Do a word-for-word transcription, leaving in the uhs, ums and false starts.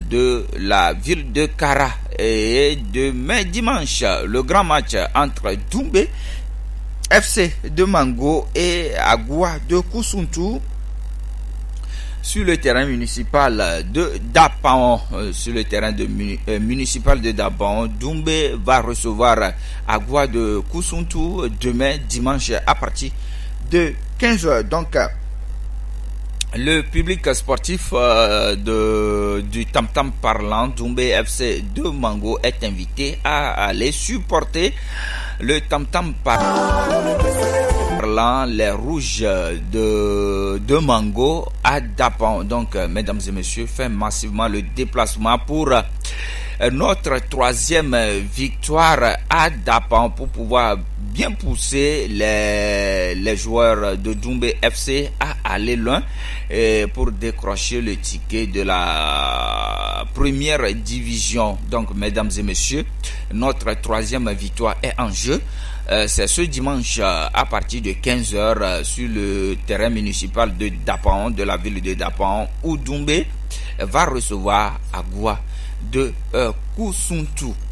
de la ville de Kara. Et demain dimanche, le grand match entre Doumbé F C de Mango et Agua de Kousuntou sur le terrain municipal de Dapaon. Sur le terrain de muni, euh, municipal de Dapaon, Doumbé va recevoir Agua de Kousuntou demain dimanche à partir de quinze heures. Donc le public sportif euh, de, du Tam Tam parlant Doumbé F C de Mango est invité à aller supporter le Tam Tam parlant les rouges de, de Mango à Dapan. Donc, mesdames et messieurs, fait massivement le déplacement pour notre troisième victoire à Dapan pour pouvoir bien pousser les, les joueurs de Doumbé F C à aller loin et pour décrocher le ticket de la première division. Donc, mesdames et messieurs, notre troisième victoire est en jeu. Euh, c'est ce dimanche euh, à partir de quinze heures euh, sur le terrain municipal de Dapan, de la ville de Dapan, où Doumbé va recevoir Agua de euh, Kousuntou.